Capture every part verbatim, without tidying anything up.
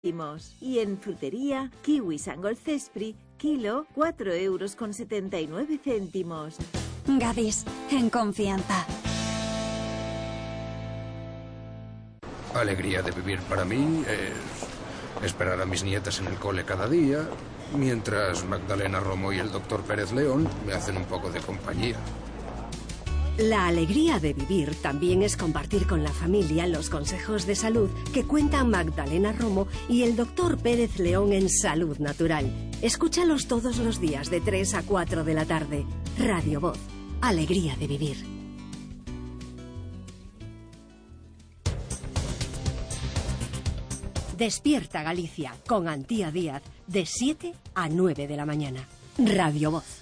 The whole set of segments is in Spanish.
Y en frutería, kiwis Angol Cespri, kilo, cuatro euros con setenta y nueve céntimos. Gadis, en confianza. Alegría de vivir para mí es esperar a mis nietas en el cole cada día, mientras Magdalena Romo y el doctor Pérez León me hacen un poco de compañía. La alegría de vivir también es compartir con la familia los consejos de salud que cuentan Magdalena Romo y el doctor Pérez León en Salud Natural. Escúchalos todos los días de tres a cuatro de la tarde. Radio Voz. Alegría de vivir. Despierta Galicia con Antía Díaz de siete a nueve de la mañana. Radio Voz.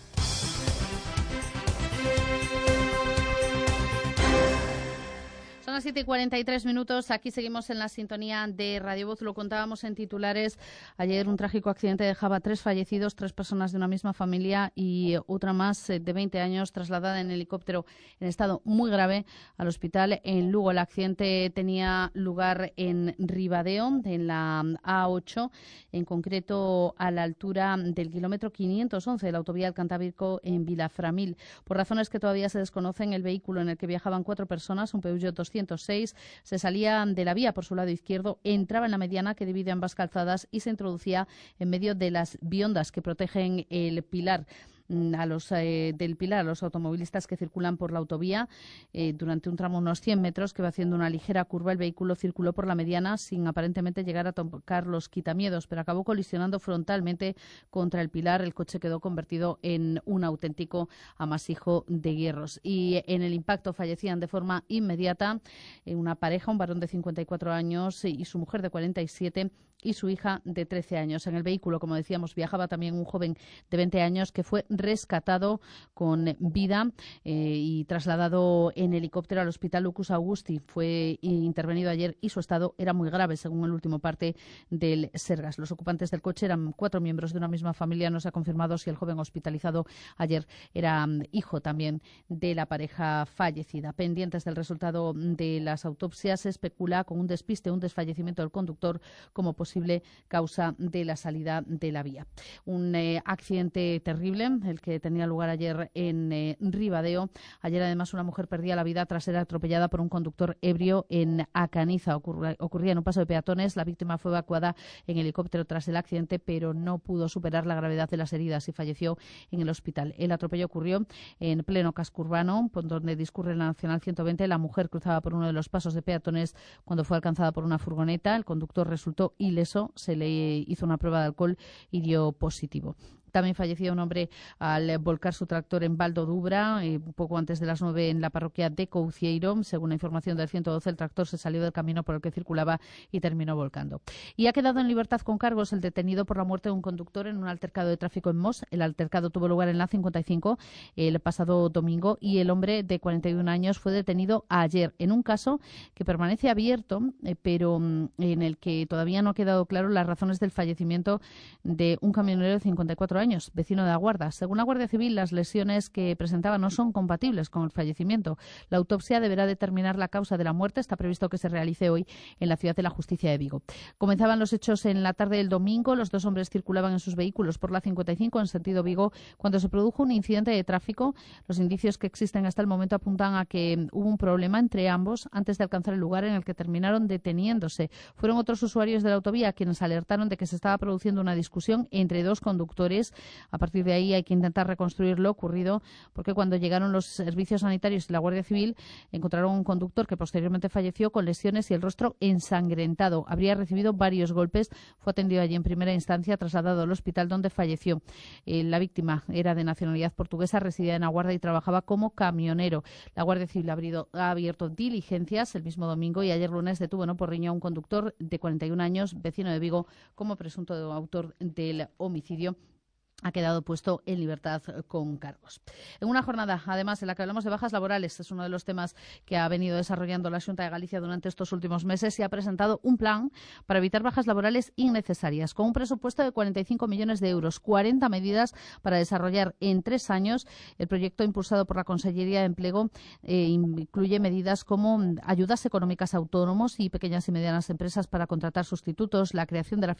Son las siete y cuarenta y tres minutos. Aquí seguimos en la sintonía de Radio Voz. Lo contábamos en titulares. Ayer un trágico accidente dejaba tres fallecidos, tres personas de una misma familia y otra más de veinte años trasladada en helicóptero en estado muy grave al hospital en Lugo. El accidente tenía lugar en Ribadeo, en la A ocho, en concreto a la altura del kilómetro quinientos once de la autovía del Cantábrico en Vilaframil. Por razones que todavía se desconocen, el vehículo en el que viajaban cuatro personas, un Peugeot doscientos seis, se salía de la vía por su lado izquierdo, entraba en la mediana que divide ambas calzadas y se introducía en medio de las biondas que protegen el Pilar. A los eh, del Pilar, a los automovilistas que circulan por la autovía eh, durante un tramo unos cien metros que va haciendo una ligera curva. El vehículo circuló por la mediana sin aparentemente llegar a tocar los quitamiedos, pero acabó colisionando frontalmente contra el Pilar. El coche quedó convertido en un auténtico amasijo de hierros y en el impacto fallecían de forma inmediata eh, una pareja, un varón de cincuenta y cuatro años y su mujer de cuarenta y siete y su hija de trece años. En el vehículo, como decíamos, viajaba también un joven de veinte años que fue rescatado con vida eh, y trasladado en helicóptero al Hospital Lucus Augusti. Fue intervenido ayer y su estado era muy grave, según el último parte del Sergas. Los ocupantes del coche eran cuatro miembros de una misma familia. No se ha confirmado si el joven hospitalizado ayer era um, hijo también de la pareja fallecida. Pendientes del resultado de las autopsias, se especula con un despiste, un desfallecimiento del conductor como posible causa de la salida de la vía. Un eh, accidente terrible, el que tenía lugar ayer en eh, Ribadeo. Ayer, además, una mujer perdía la vida tras ser atropellada por un conductor ebrio en Acaniza. Ocurre, ocurría en un paso de peatones. La víctima fue evacuada en helicóptero tras el accidente, pero no pudo superar la gravedad de las heridas y falleció en el hospital. El atropello ocurrió en pleno casco urbano, por donde discurre la Nacional ciento veinte. La mujer cruzaba por uno de los pasos de peatones cuando fue alcanzada por una furgoneta. El conductor resultó ileso, se le hizo una prueba de alcohol y dio positivo. También falleció un hombre al volcar su tractor en Valdo Dubra, eh, un poco antes de las nueve en la parroquia de Coucieiro. Según la información del ciento doce, el tractor se salió del camino por el que circulaba y terminó volcando. Y ha quedado en libertad con cargos el detenido por la muerte de un conductor en un altercado de tráfico en Mos. El altercado tuvo lugar en la cincuenta y cinco el pasado domingo y el hombre de cuarenta y un años fue detenido ayer en un caso que permanece abierto, eh, pero mm, en el que todavía no ha quedado claro las razones del fallecimiento de un camionero de cincuenta y cuatro años, vecino de Aguarda. Según la Guardia Civil, las lesiones que presentaba no son compatibles con el fallecimiento. La autopsia deberá determinar la causa de la muerte. Está previsto que se realice hoy en la Ciudad de la Justicia de Vigo. Comenzaban los hechos en la tarde del domingo. Los dos hombres circulaban en sus vehículos por la cincuenta y cinco en sentido Vigo cuando se produjo un incidente de tráfico. Los indicios que existen hasta el momento apuntan a que hubo un problema entre ambos antes de alcanzar el lugar en el que terminaron deteniéndose. Fueron otros usuarios de la autovía quienes alertaron de que se estaba produciendo una discusión entre dos conductores. A partir de ahí hay que intentar reconstruir lo ocurrido, porque cuando llegaron los servicios sanitarios y la Guardia Civil encontraron un conductor que posteriormente falleció con lesiones y el rostro ensangrentado. Habría recibido varios golpes. Fue atendido allí en primera instancia, trasladado al hospital donde falleció. Eh, la víctima era de nacionalidad portuguesa, residía en Aguarda y trabajaba como camionero. La Guardia Civil ha abierto, ha abierto diligencias el mismo domingo y ayer lunes detuvo en Oporriño a un conductor de cuarenta y un años, vecino de Vigo, como presunto autor del homicidio ha quedado puesto en libertad con cargos. En una jornada, además, en la que hablamos de bajas laborales, es uno de los temas que ha venido desarrollando la Xunta de Galicia durante estos últimos meses, y ha presentado un plan para evitar bajas laborales innecesarias, con un presupuesto de cuarenta y cinco millones de euros, cuarenta medidas para desarrollar en tres años. El proyecto impulsado por la Consellería de Empleo eh, incluye medidas como ayudas económicas a autónomos y pequeñas y medianas empresas para contratar sustitutos, la creación de la